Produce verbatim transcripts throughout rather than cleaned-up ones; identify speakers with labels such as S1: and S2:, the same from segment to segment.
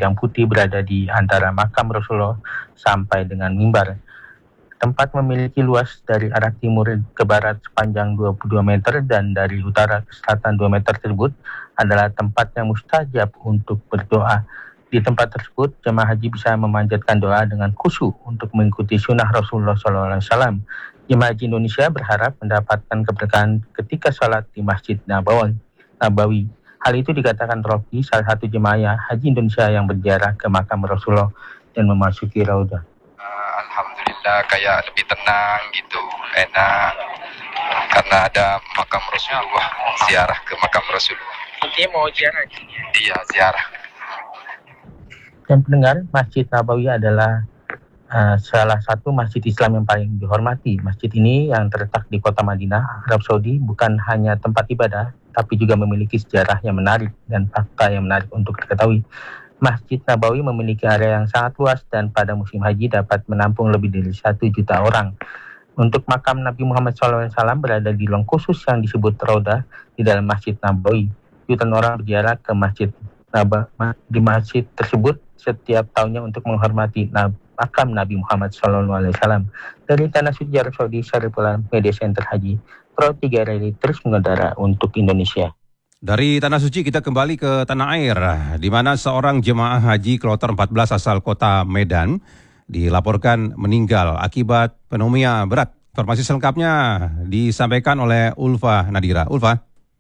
S1: yang putih berada di antara makam Rasulullah sampai dengan mimbar. Tempat memiliki luas dari arah timur ke barat sepanjang dua puluh dua meter dan dari utara ke selatan dua meter tersebut adalah tempat yang mustajab untuk berdoa. Di tempat tersebut, jemaah haji bisa memanjatkan doa dengan khusyuk untuk mengikuti sunnah Rasulullah shallallahu alaihi wasallam. Jemaah haji Indonesia berharap mendapatkan keberkahan ketika sholat di Masjid Nabawi. Nabawi. Hal itu dikatakan Rofi, salah satu jemaah haji Indonesia yang berziarah ke makam Rasulullah dan memasuki Raudah.
S2: Uh, Alhamdulillah kayak lebih tenang gitu, enak karena ada makam Rasulullah, ziarah ke makam Rasulullah.
S1: Oke, mau ziarah?
S2: Iya, ziarah.
S1: Dan pendengar, Masjid Nabawi adalah uh, salah satu masjid Islam yang paling dihormati. Masjid ini yang terletak di kota Madinah, Arab Saudi, bukan hanya tempat ibadah, tapi juga memiliki sejarah yang menarik dan fakta yang menarik untuk diketahui. Masjid Nabawi memiliki area yang sangat luas dan pada musim haji dapat menampung lebih dari satu juta orang. Untuk makam Nabi Muhammad shallallahu alaihi wasallam berada di ruang khusus yang disebut Raudah di dalam Masjid Nabawi. Jutaan orang berziarah ke Masjid Nabawi di masjid tersebut setiap tahunnya untuk menghormati makam Nabi Muhammad shallallahu alaihi wasallam. Dari Tanah Suci Arab Saudi, Syariful Media Center Haji, Pro tiga R I terus mengudara untuk Indonesia.
S3: Dari Tanah Suci kita kembali ke Tanah Air, di mana seorang jemaah haji kloter empat belas asal kota Medan dilaporkan meninggal akibat pneumonia berat. Informasi selengkapnya disampaikan oleh Ulfa Nadira. Ulfa.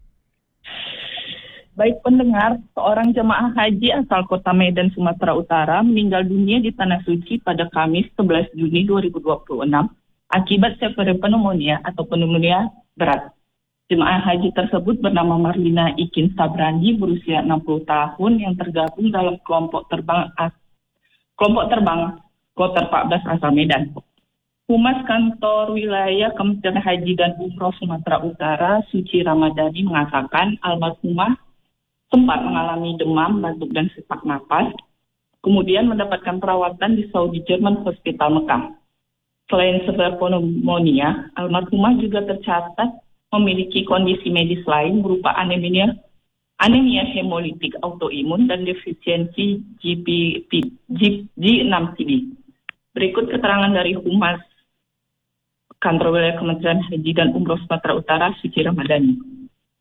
S4: Baik pendengar, seorang jemaah haji asal kota Medan, Sumatera Utara meninggal dunia di Tanah Suci pada Kamis sebelas Juni dua ribu dua puluh enam akibat severe pneumonia atau pneumonia berat. Jemaah haji tersebut bernama Marlina Ikin Sabrani, berusia enam puluh tahun, yang tergabung dalam kelompok terbang kelompok terbang kloter empat belas asal Medan. Humas Kantor Wilayah Kementerian Haji dan Umroh Sumatera Utara, Suci Ramadhani, mengatakan almarhumah sempat mengalami demam, batuk, dan sesak napas, kemudian mendapatkan perawatan di Saudi German Hospital Mekah. Selain severe pneumonia, almarhumah juga tercatat memiliki kondisi medis lain berupa anemia, anemia hemolitik autoimun dan defisiensi G P P, G, G enam T B. Berikut keterangan dari Humas Kantor Wilayah Kementerian Haji dan Umroh Sumatera Utara, Suci Ramadhani.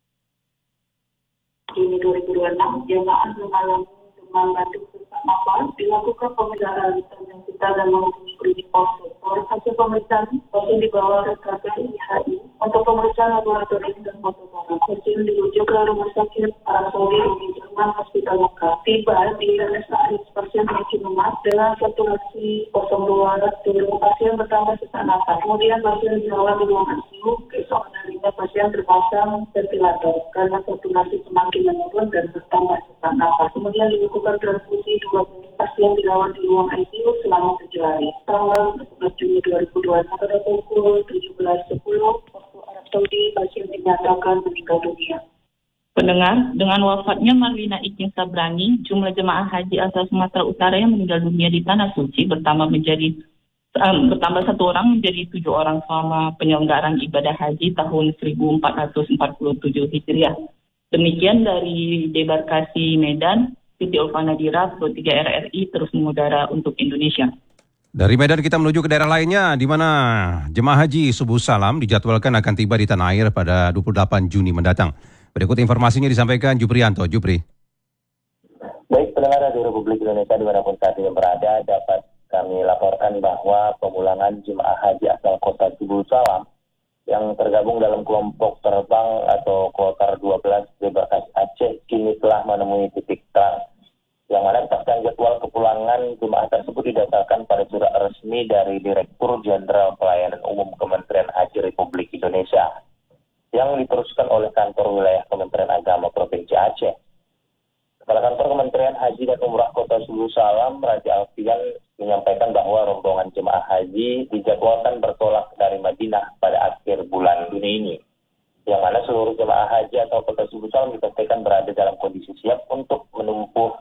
S5: Juni dua ribu dua puluh enam, jemaah mengalami demam, batuk, sesak napas, dilakukan pemeriksaan intensitas dan menghubungi pos sektor. Hasil pemeriksaan pasien dibawa ke K P I H I untuk pemeriksaan laboratorium dan fotografi. Pasien dirujuk ke Rumah Sakit Arab Saudi di Jerman Hospital Mekah. Tiba di R S A pasien memiliki demam dengan saturasi nol dua turun. Pasien bertambah sesak napas. Kemudian pasien dirawat di ruang I C U. Keesokan harinya pasien terpasang ventilator karena saturasi semakin menurun dan bertambah sesak napas. Kemudian dilakukan transfusi dua pasien dirawat di ruang I C U selama tujuh hari. Tanggal sebelas Juni dua ribu dua puluh enam pada pukul tujuh belas sepuluh waktu Arab Saudi, pasien dinyatakan meninggal dunia.
S4: Pendengar, dengan wafatnya Marlina Ikin Sabrani, jumlah jemaah haji asal Sumatera Utara yang meninggal dunia di Tanah Suci bertambah menjadi um, bertambah satu orang menjadi tujuh orang selama penyelenggaraan ibadah haji tahun seribu empat ratus empat puluh tujuh Hijriah. Demikian dari Debarkasi Medan, Siti Ulfa Nadira, Pro tiga R R I terus mengudara untuk Indonesia.
S3: Dari Medan kita menuju ke daerah lainnya, di mana jemaah haji Subuh Salam dijadwalkan akan tiba di Tanah Air pada dua puluh delapan Juni mendatang. Berikut informasinya disampaikan Juprianto. Jupri.
S6: Baik, pendengar Radio Republik Indonesia dimanapun saat ini berada, dapat kami laporkan bahwa pemulangan jemaah haji asal kota Subuh Salam yang tergabung dalam kelompok terbang atau kloter dua belas Debarkasi Aceh kini telah menemui titik terang, yang mana berdasarkan jadwal kepulangan jemaah tersebut didasarkan pada surat resmi dari Direktur Jenderal Pelayanan Umum Kementerian Haji Republik Indonesia yang diteruskan oleh Kantor Wilayah Kementerian Agama Provinsi Aceh. Kepala Kantor Kementerian Haji dan Umrah Kota Subuh Salam, Raja Alfian, menyampaikan bahwa rombongan jemaah haji dijadwalkan bertolak dari Madinah pada akhir bulan Juni ini, yang mana seluruh jemaah haji atau Kota Subuh Salam dipastikan berada dalam kondisi siap untuk menempuh